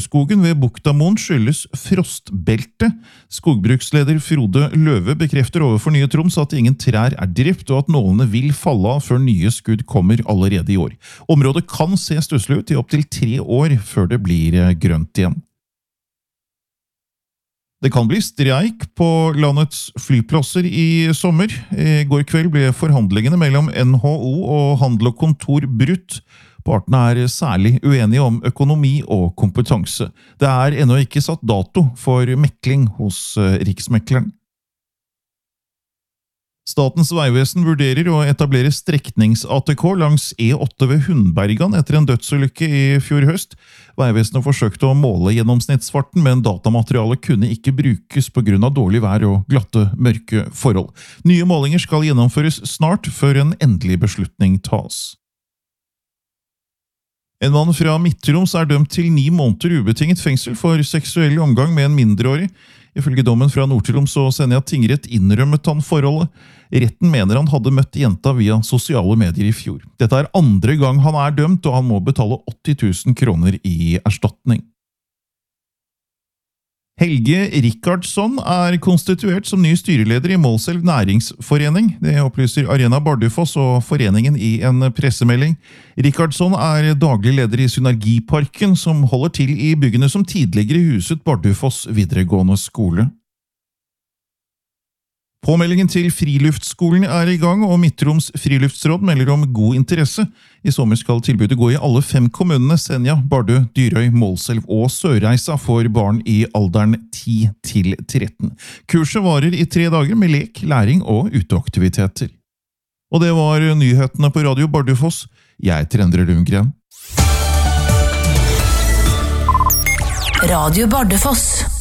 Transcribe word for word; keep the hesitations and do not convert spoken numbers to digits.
Ørskogen ved Buktamoen skyldes frostbelte. Skogbruksleder Frode Løve bekrefter overfor Nye Troms at ingen trær er drept, og at nålene vil falle av før nye skudd kommer allerede i år. Området kan se stusslig ut i opp til tre år før det blir grønt igjen. Det kan bli streik på landets flyplasser i sommer. I går kveld ble forhandlingene mellom N H O og Handel og Kontor brutt. Partene er særlig uenige om økonomi og kompetanse. Det er ennå ikke satt dato for mekling hos Riksmekleren. Statens vegvesen vurderer å etablere streknings-A T K langs E åtte ved Hundbergan etter en dødsulykke i fjor høst. Vegvesenet forsøkte å måle gjennomsnittsfarten, men datamaterialet kunne ikke brukes på grunn av dårlig vær og glatte, mørke forhold. Nye målinger skal gjennomføres snart, før en endelig beslutning tas. En mann fra Midt-Troms er dømt til ni måneder ubetinget fengsel for seksuell omgang med en mindreårig. Ifølge dommen fra Nord-Troms og Senja tingrett innrømmet han forholdet. Retten mener han hadde møtt jenta via sosiale medier i fjor. Dette er andre gang han er dømt, og han må betale åtti tusen kroner i erstatning. Helge Rickardsson er konstituert som ny styreleder i Målselv Næringsforening. Det opplyser Arena Bardufoss og foreningen i en pressemelding. Rickardsson er daglig leder i Synergiparken, som holder til i byggene som tidligere huset Bardufoss videregående skole. Påmeldingen til Friluftsskolen er i gang, og Midt-Troms Friluftsråd melder om god interesse. I sommer skal tilbudet gå i alle fem kommunene: Senja, Bardu, Dyrøy, Målselv og Sørreisa for barn i alderen ti til tretten. Kurset varer i tre dager med lek, læring og uteaktiviteter. Og det var nyhetene på Radio Bardufoss. Jeg heter Endre Lundgren. Radio Bardufoss.